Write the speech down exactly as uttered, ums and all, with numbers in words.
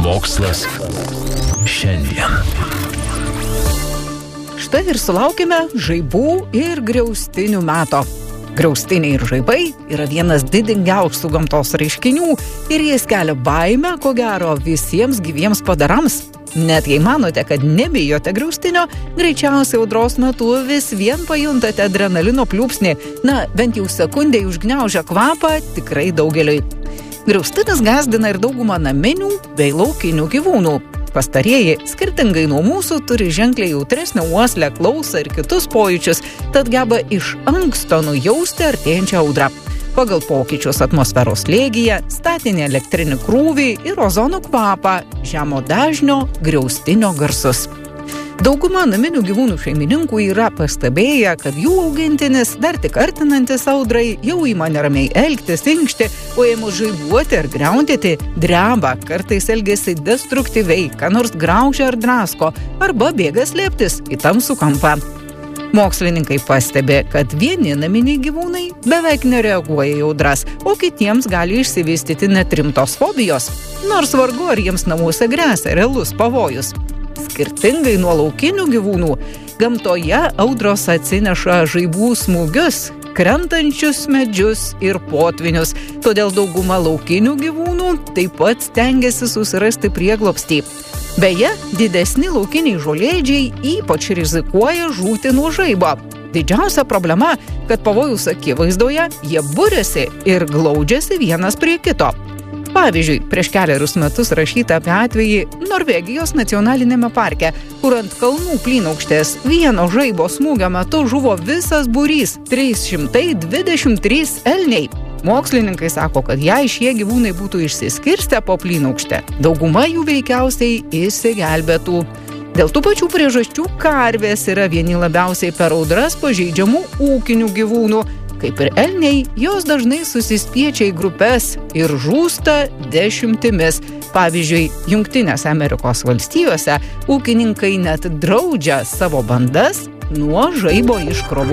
Mokslas šiandien. Štai ir sulaukime žaibų ir griaustinių meto. Griaustiniai ir žaibai yra vienas didingiausių gamtos reiškinių ir jis kelia baimę, ko gero, visiems gyviems padarams. Net jei manote, kad nebijote griaustinio, greičiausiai audros metu vis vien pajuntate adrenalino pliūpsnį, na, bent jau sekundei užgniaužia kvapą tikrai daugeliui. Griaustinis gąsdina ir daugumą naminių bei laukinių gyvūnų. Pastarieji, skirtingai nuo mūsų, turi ženkliai jautresnę uoslę, klausą ir kitus pojūčius, tad geba iš anksto nujausti artėjančią audrą. Pagal pokyčius atmosferos slėgyje, statinį elektrinį krūvį ir ozono kvapą, žemo dažnio griaustinio garsus. Dauguma naminių gyvūnų šeimininkų yra pastebėję, kad jų augintinis, dar tik artinantis audrai, jau ima neramiai elgtis, inkšti, o ėmus žaibuoti ar griaudėti, dreba, kartais elgiasi destruktyviai, ką nors graužia ar drasko, arba bėga slėptis į tamsų kampą. Mokslininkai pastebi, kad vieni naminiai gyvūnai beveik nereaguoja į audras, o kitiems gali išsivystyti net rimtos fobijos, nors vargu ar jiems namuose gresia realus pavojus. Skirtingai nuo laukinių gyvūnų, gamtoje audros atsineša žaibų smūgius, krentančius medžius ir potvinius, todėl dauguma laukinių gyvūnų taip pat stengiasi susirasti prieglobstį. Beje, didesni laukiniai žolėdžiai ypač rizikuoja žūti nuo žaibo. Didžiausia problema, kad pavojaus akivaizdoje jie buriasi ir glaudžiasi vienas prie kito. Pavyzdžiui, prieš keliarius metus rašyta apie atvejį Norvegijos nacionalinėme parke, kur ant kalnų plynaukštės vieno žaibo smūgio metu žuvo visas būrys – trys šimtai dvidešimt trys elniai. Mokslininkai sako, kad jei šie gyvūnai būtų išsiskirstę po plynaukštę, dauguma jų veikiausiai išsigelbėtų. Dėl tų pačių priežasčių karvės yra vieni labiausiai per audras pažeidžiamų ūkinių gyvūnų. Kaip ir elniai, jos dažnai susispiečia į grupes ir žūsta dešimtimis. Pavyzdžiui, Jungtinėse Amerikos valstijose ūkininkai net draudžia savo bandas nuo žaibo iškrovų.